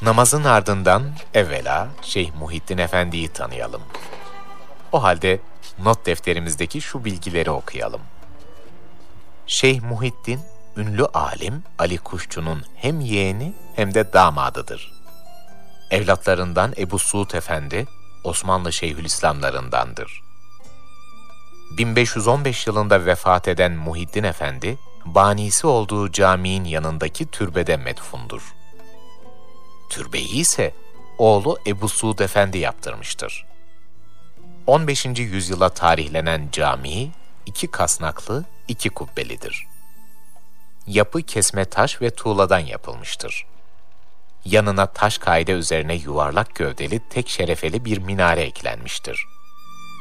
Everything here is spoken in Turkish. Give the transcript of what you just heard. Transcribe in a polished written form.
Namazın ardından evvela Şeyh Muhittin Efendi'yi tanıyalım. O halde not defterimizdeki şu bilgileri okuyalım. Şeyh Muhittin, ünlü alim Ali Kuşçu'nun hem yeğeni hem de damadıdır. Evlatlarından Ebu Suud Efendi, Osmanlı Şeyhülislamlarındandır. 1515 yılında vefat eden Muhittin Efendi, banisi olduğu caminin yanındaki türbede medfundur. Türbeyi ise oğlu Ebu Suud Efendi yaptırmıştır. 15. yüzyıla tarihlenen cami, 2 kasnaklı, 2 kubbelidir. Yapı kesme taş ve tuğladan yapılmıştır. Yanına taş kaide üzerine yuvarlak gövdeli tek şerefeli bir minare eklenmiştir.